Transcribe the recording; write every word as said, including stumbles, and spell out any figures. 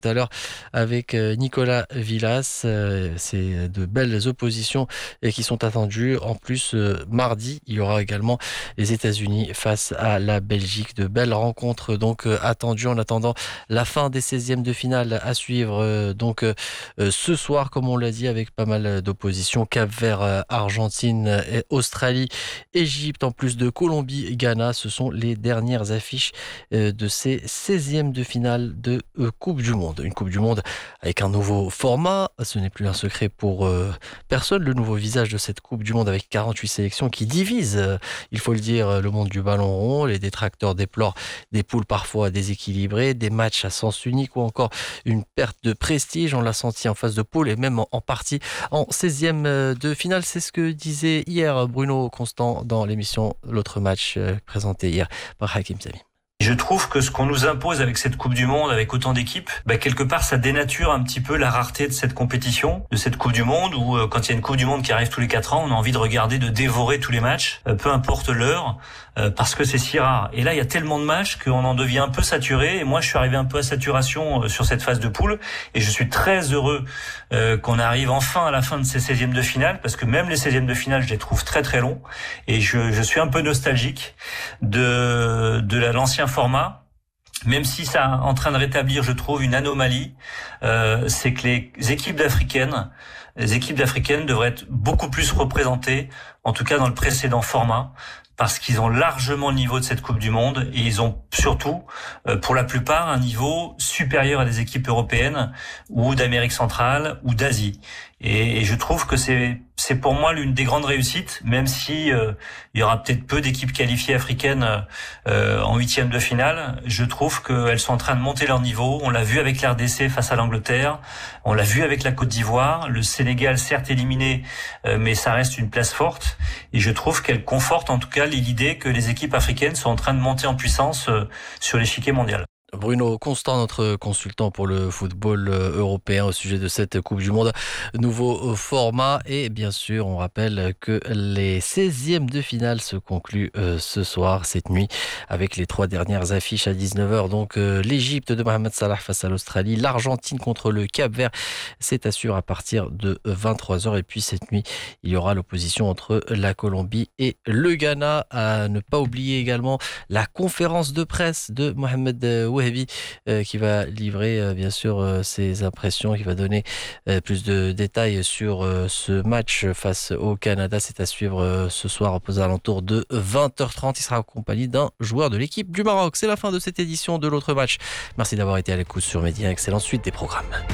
tout à l'heure avec Nicolas Villas. C'est de belles oppositions qui sont attendues. En plus, mardi, il y aura également les États-Unis face à la Belgique. De belles rencontres donc attendues en attendant la fin des seizièmes de finale à suivre. Donc ce soir, comme on l'a dit, avec pas mal d'oppositions. Cap-Vert, Argentine, Australie, Égypte, en plus de Colombie, Ghana. Ce sont les dernières affiches de ces seizièmes de finale de Coupe du Monde. Une Coupe du Monde avec un nouveau format. Ce n'est plus un secret pour euh, personne. Le nouveau visage de cette Coupe du Monde avec quarante-huit sélections qui divise, euh, il faut le dire, le monde du ballon rond. Les détracteurs déplorent des poules parfois déséquilibrées, des matchs à sens unique ou encore une perte de prestige. On l'a senti en phase de poule et même en, en partie en seizième de finale. C'est ce que disait hier Bruno Constant dans l'émission L'autre match euh, présenté hier par Hakim Sami. Je trouve que ce qu'on nous impose avec cette Coupe du Monde, avec autant d'équipes, bah quelque part ça dénature un petit peu la rareté de cette compétition, de cette Coupe du Monde, où euh, quand il y a une Coupe du Monde qui arrive tous les quatre ans, on a envie de regarder, de dévorer tous les matchs, euh, peu importe l'heure, euh, parce que c'est si rare. Et là, il y a tellement de matchs qu'on en devient un peu saturé, et moi je suis arrivé un peu à saturation euh, sur cette phase de poule, et je suis très heureux euh, qu'on arrive enfin à la fin de ces seizièmes de finale, parce que même les seizièmes de finale, je les trouve très très longs, et je, je suis un peu nostalgique de, de la, l'ancien format, même si ça est en train de rétablir, je trouve, une anomalie, euh, c'est que les équipes africaines, les équipes africaines devraient être beaucoup plus représentées, en tout cas dans le précédent format, parce qu'ils ont largement le niveau de cette Coupe du Monde et ils ont surtout, euh, pour la plupart, un niveau supérieur à des équipes européennes ou d'Amérique centrale ou d'Asie. Et, et je trouve que c'est c'est pour moi l'une des grandes réussites, même si euh, il y aura peut-être peu d'équipes qualifiées africaines euh, en huitième de finale. Je trouve qu'elles sont en train de monter leur niveau. On l'a vu avec l'R D C face à l'Angleterre, on l'a vu avec la Côte d'Ivoire. Le Sénégal, certes éliminé, euh, mais ça reste une place forte. Et je trouve qu'elle conforte en tout cas l'idée que les équipes africaines sont en train de monter en puissance euh, sur l'échiquier mondial. Bruno Constant, notre consultant pour le football européen au sujet de cette Coupe du Monde, nouveau format. Et bien sûr, on rappelle que les seizièmes de finale se concluent euh, ce soir, cette nuit, avec les trois dernières affiches à dix-neuf heures. Donc euh, l'Égypte de Mohamed Salah face à l'Australie, l'Argentine contre le Cap-Vert, c'est assuré à partir de vingt-trois heures. Et puis cette nuit, il y aura l'opposition entre la Colombie et le Ghana. À ne pas oublier également la conférence de presse de Mohamed Ouahabi, Euh, qui va livrer euh, bien sûr euh, ses impressions, qui va donner euh, plus de détails sur euh, ce match face au Canada. C'est à suivre euh, ce soir aux alentours de vingt heures trente. Il sera accompagné d'un joueur de l'équipe du Maroc. C'est la fin de cette édition de l'autre match. Merci d'avoir été à l'écoute sur Média. Excellente suite des programmes.